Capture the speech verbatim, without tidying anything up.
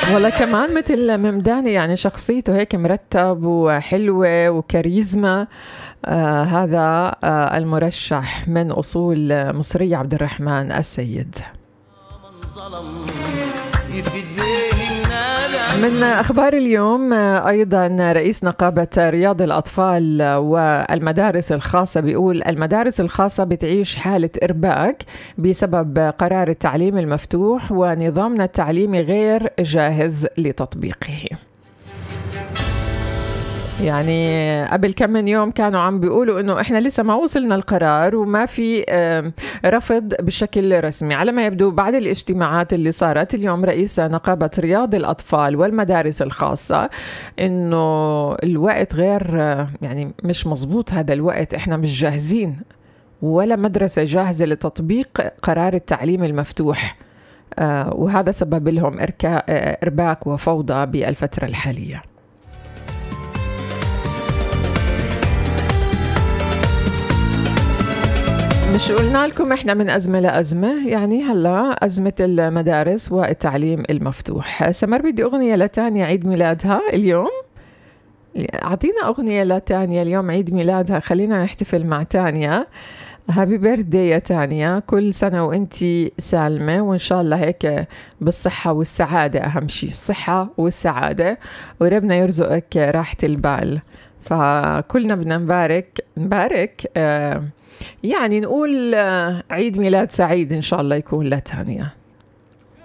والله كمان مثل ممداني، يعني شخصيته هيك مرتب وحلوة وكاريزما. آه هذا آه المرشح من أصول مصرية، عبد الرحمن السيد. من أخبار اليوم أيضا رئيس نقابة رياض الأطفال والمدارس الخاصة بيقول المدارس الخاصة بتعيش حالة إرباك بسبب قرار التعليم المفتوح ونظامنا التعليمي غير جاهز لتطبيقه. يعني قبل كم من يوم كانوا عم بيقولوا إنه إحنا لسه ما وصلنا القرار وما في رفض بشكل رسمي. على ما يبدو بعد الاجتماعات اللي صارت اليوم رئيس نقابة رياض الأطفال والمدارس الخاصة إنه الوقت غير، يعني مش مزبوط هذا الوقت، إحنا مش جاهزين ولا مدرسة جاهزة لتطبيق قرار التعليم المفتوح، وهذا سبب لهم إرباك وفوضى بالفترة الحالية. مش قلنا لكم احنا من أزمة لأزمة؟ يعني هلا أزمة المدارس والتعليم المفتوح. سمر بدي أغنية لتانيا عيد ميلادها اليوم، أعطينا أغنية لتانيا اليوم عيد ميلادها، خلينا نحتفل مع تانيا. هابي بيرثدي يا تانيا، كل سنة وانتي سالمة وإن شاء الله هيك بالصحة والسعادة، أهم شيء الصحة والسعادة، وربنا يرزقك راحة البال. فكلنا بدنا نبارك نبارك آه يعني نقول عيد ميلاد سعيد إن شاء الله يكون لتانيا.